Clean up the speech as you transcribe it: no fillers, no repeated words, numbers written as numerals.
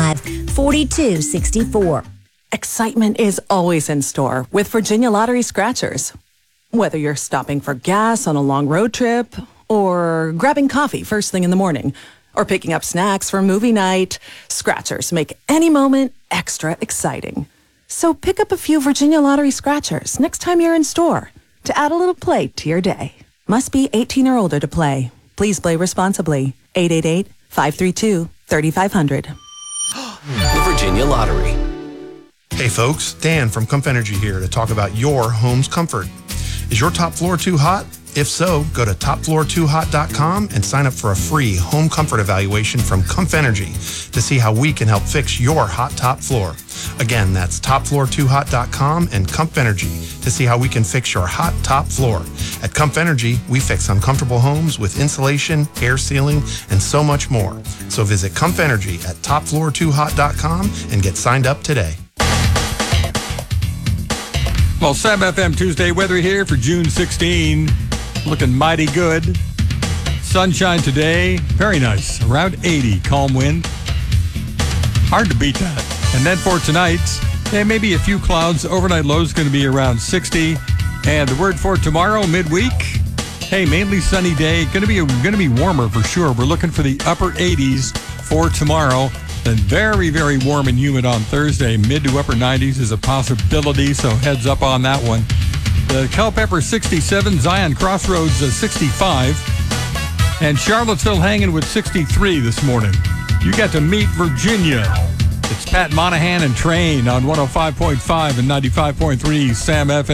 855-4264. Excitement is always in store with Virginia Lottery Scratchers. Whether you're stopping for gas on a long road trip, or grabbing coffee first thing in the morning, or picking up snacks for movie night, Scratchers make any moment extra exciting. So pick up a few Virginia Lottery Scratchers next time you're in store to add a little play to your day. Must be 18 or older to play. Please play responsibly. 888-532-3500. The Virginia Lottery. Hey folks, Dan from Comf Energy here to talk about your home's comfort. Is your top floor too hot? If so, go to topfloor2hot.com and sign up for a free home comfort evaluation from Comf Energy to see how we can help fix your hot top floor. Again, that's topfloor2hot.com and Comf Energy to see how we can fix your hot top floor. At Comf Energy, we fix uncomfortable homes with insulation, air sealing, and so much more. So visit Comf Energy at topfloor2hot.com and get signed up today. Well, Sam FM Tuesday weather here for June 16. Looking mighty good. Sunshine today. Very nice. Around 80. Calm wind. Hard to beat that. And then for tonight, maybe a few clouds. Overnight low is going to be around 60. And the word for tomorrow, midweek, mainly sunny day. Going to be warmer for sure. We're looking for the upper 80s for tomorrow. Then very, very warm and humid on Thursday. Mid to upper 90s is a possibility, so heads up on that one. The Culpeper 67, Zion Crossroads 65, and Charlottesville hanging with 63 this morning. You got to meet Virginia. It's Pat Monahan and Train on 105.5 and 95.3 Sam FM.